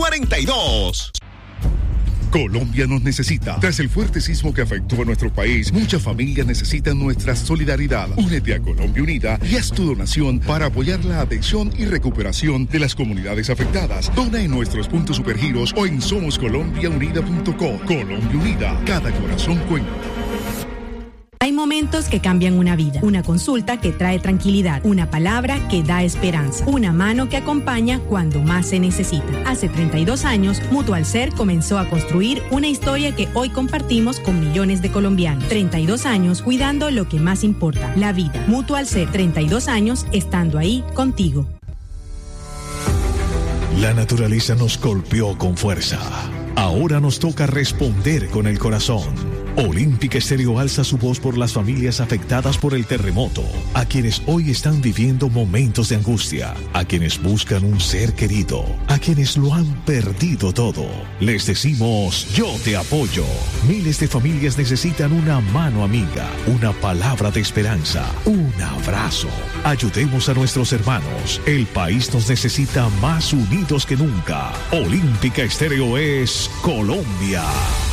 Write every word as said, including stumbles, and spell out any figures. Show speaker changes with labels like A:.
A: cuarenta y dos.
B: Colombia nos necesita. Tras el fuerte sismo que afectó a nuestro país, muchas familias necesitan nuestra solidaridad. Únete a Colombia Unida y haz tu donación para apoyar la atención y recuperación de las comunidades afectadas. Dona en nuestros puntos Supergiros o en somos colombia unida punto co. Colombia Unida, cada corazón cuenta.
C: Hay momentos que cambian una vida, una consulta que trae tranquilidad, una palabra que da esperanza, una mano que acompaña cuando más se necesita. Hace treinta y dos años, Mutualser comenzó a construir una historia que hoy compartimos con millones de colombianos. treinta y dos años cuidando lo que más importa, la vida. Mutualser, treinta y dos años estando ahí contigo.
D: La naturaleza nos golpeó con fuerza. Ahora nos toca responder con el corazón. Olímpica Estéreo alza su voz por las familias afectadas por el terremoto, a quienes hoy están viviendo momentos de angustia, a quienes buscan un ser querido, a quienes lo han perdido todo. Les decimos, yo te apoyo. Miles de familias necesitan una mano amiga, una palabra de esperanza, un abrazo. Ayudemos a nuestros hermanos. El país nos necesita más unidos que nunca. Olímpica Estéreo es Colombia.